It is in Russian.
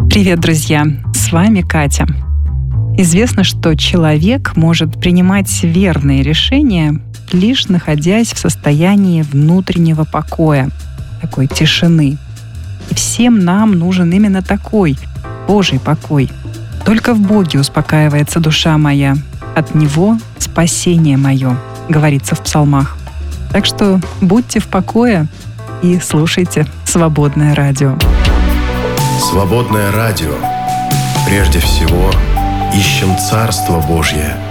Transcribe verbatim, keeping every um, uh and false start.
Привет, друзья! С вами Катя. Известно, что человек может принимать верные решения, лишь находясь в состоянии внутреннего покоя, такой тишины. И всем нам нужен именно такой Божий покой. Только в Боге успокаивается душа моя, от Него спасение мое, говорится в псалмах. Так что будьте в покое и слушайте «Свободное радио». «Свободное радио». Прежде всего, ищем Царство Божье.